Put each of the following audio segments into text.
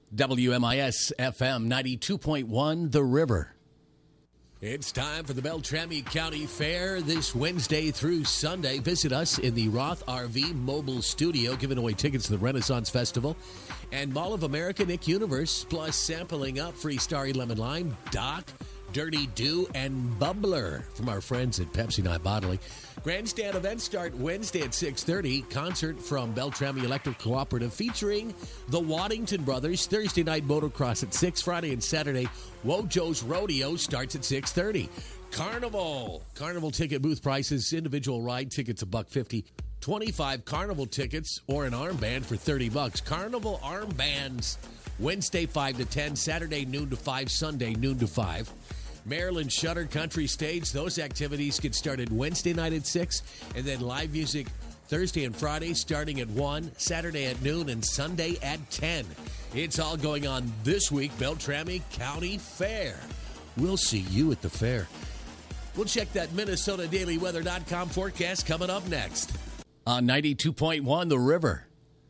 WMIS FM 92.1 The River. It's time for the Beltrami County Fair this Wednesday through Sunday. Visit us in the Roth RV Mobile Studio, giving away tickets to the Renaissance Festival and Mall of America, Nick Universe, plus sampling up free Starry Lemon Lime, Doc, Dirty Dew, and Bubbler from our friends at Pepsi Night Bottling. Grandstand events start Wednesday at 6:30. Concert from Beltrami Electric Cooperative featuring the Waddington Brothers. Thursday night motocross at 6. Friday and Saturday, Wojo's Rodeo starts at 6:30. Carnival ticket booth prices. Individual ride tickets $1.50. 25 Carnival tickets or an armband for $30. Carnival armbands Wednesday 5 to 10. Saturday noon to 5. Sunday noon to 5. Maryland Shutter Country Stage. Those activities get started Wednesday night at 6, and then live music Thursday and Friday starting at 1, Saturday at noon, and Sunday at 10. It's all going on this week, Beltrami County Fair. We'll see you at the fair. We'll check that MinnesotaDailyWeather.com forecast coming up next. On 92.1 The River.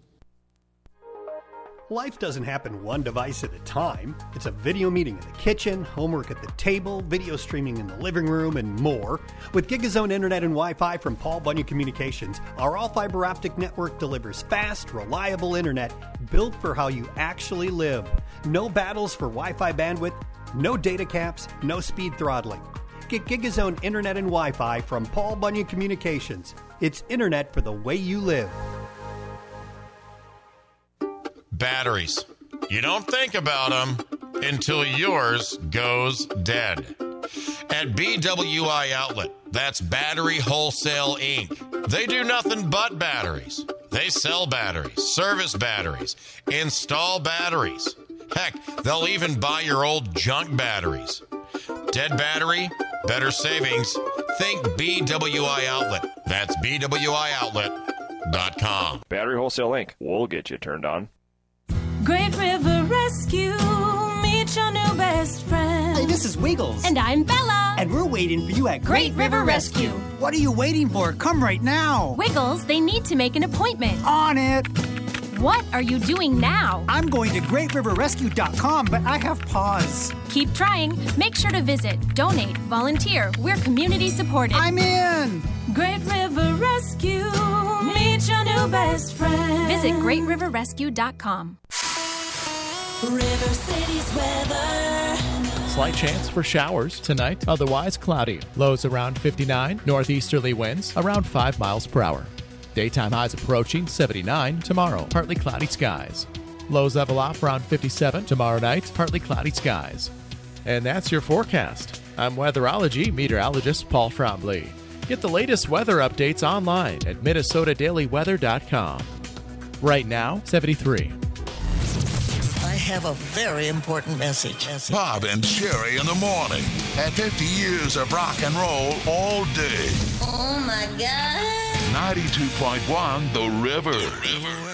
Life doesn't happen one device at a time. It's a video meeting in the kitchen, homework at the table, video streaming in the living room, and more. With GigaZone Internet and Wi-Fi from Paul Bunyan Communications, our all-fiber optic network delivers fast, reliable internet built for how you actually live. No battles for Wi-Fi bandwidth, no data caps, no speed throttling. Get GigaZone Internet and Wi-Fi from Paul Bunyan Communications. It's internet for the way you live. Batteries. You don't think about them until yours goes dead. At BWI Outlet, that's Battery Wholesale Inc. They do nothing but batteries. They sell batteries, service batteries, install batteries. Heck, they'll even buy your old junk batteries. Dead battery, better savings. Think BWI Outlet. That's BWIOutlet.com. Battery Wholesale Inc. We'll get you turned on. Great River Rescue, meet your new best friend. Hey, this is Wiggles. And I'm Bella. And we're waiting for you at Great River Rescue. What are you waiting for? Come right now. Wiggles, they need to make an appointment. On it. What are you doing now? I'm going to GreatRiverRescue.com, but I have pause. Keep trying. Make sure to visit, donate, volunteer. We're community supported. I'm in. Great River Rescue, meet your new best friend. Visit GreatRiverRescue.com. River City's weather. Slight chance for showers tonight, otherwise cloudy. Lows around 59, northeasterly winds around 5 miles per hour. Daytime highs approaching 79 tomorrow, partly cloudy skies. Lows level off around 57 tomorrow night, partly cloudy skies. And that's your forecast. I'm weatherology meteorologist Paul Trombley. Get the latest weather updates online at MinnesotaDailyWeather.com. Right now, 73. I have a very important message. Bob and Sherry in the morning. At 50 years of rock and roll all day. Oh, my God. 92.1 The River.